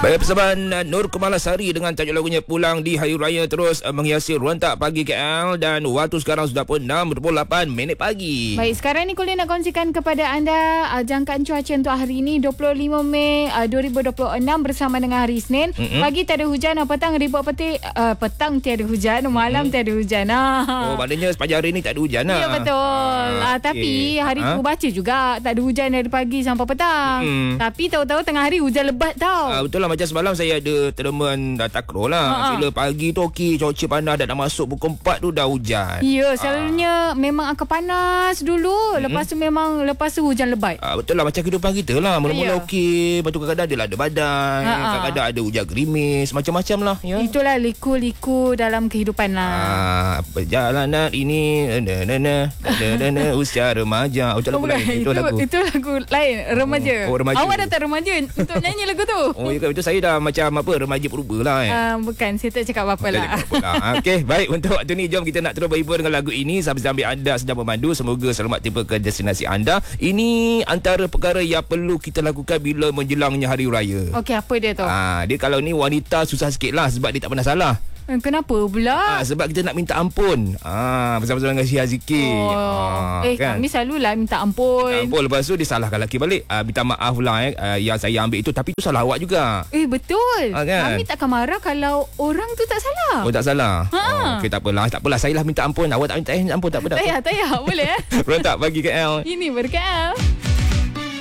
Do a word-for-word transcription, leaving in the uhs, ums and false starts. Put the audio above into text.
Baik, persembahan Nur Kemalasari dengan tajuk lagunya Pulang di Hari Raya terus uh, menghiasi Ruantak Pagi K L, dan waktu sekarang sudah pun enam dua puluh lapan minit pagi. Baik, sekarang ni Kulin nak kongsikan kepada anda uh, jangkaan cuaca untuk hari ini dua puluh lima Mei uh, dua ribu dua puluh enam bersama dengan hari Isnin. Mm-hmm. Pagi tiada hujan, petang ribut petir, uh, petang tiada hujan, malam mm-hmm. tiada hujan. Ah. Oh, maknanya sepanjang hari ni tak ada hujan lah. Ya, betul. Ah, uh, okay. Tapi hari tu baca juga tak ada hujan dari pagi sampai petang. Mm. Tapi tahu-tahu tengah hari hujan lebat tau. Ah, betul lah, macam semalam saya ada terdeman dah takraw lah. Ha-ha. Bila pagi tu okey, cuaca panas, dah nak masuk pukul empat tu dah hujan. Ya, selalunya ha. memang akan panas dulu, mm-hmm. lepas tu memang lepas tu hujan lebat. Ah, betul lah, macam kehidupan kita lah. Mula-mula ya. okey, lepas tu kadang-kadang dia ada badai, Ha-ha. kadang-kadang ada hujan gerimis, macam-macam lah ya. Itulah liku-liku dalam kehidupan lah. Ah, perjalanan ini na na na na na na usia remaja. Oh, oh, lagu lain. Itu, itu lagu. Itu lagu lain, remaja. Oh, oh, remaja. Awak dah tak remaja untuk nyanyi lagu tu. Oh, ya, itu saya dah macam apa, remaja purba lah eh. Uh, bukan, saya tak cakap apa-apa lah. lah. Okey, baik, untuk waktu ni jom kita nak terus berhibur dengan lagu ini. Sambil-sambil anda sedang memandu, semoga selamat tiba ke destinasi anda. Ini antara perkara yang perlu kita lakukan bila menjelangnya hari raya. Okey, apa dia tu? Ah, dia kalau ni wanita susah sikit lah sebab dia tak pernah salah. Kenapa pula? Ah, sebab kita nak minta ampun. Ah, bersama-sama dengan Syihah Zikir. Oh. Ah, eh, kan? Kami selalulah minta ampun. Minta ampun, lepas tu disalahkan lelaki balik. Ah, minta maaf lah eh, ah, yang saya ambil itu, tapi itu salah awak juga. Eh, betul. Ah, kan? Kami takkan marah kalau orang tu tak salah. Oh, tak salah. Ha. Oh, okey, tak apalah. Tak apalah, saya lah minta ampun. Awak tak minta eh, ampun, tak apa. Tak payah, tak payah. Boleh eh? Ruantak Pagi K L. Ini ber-K L.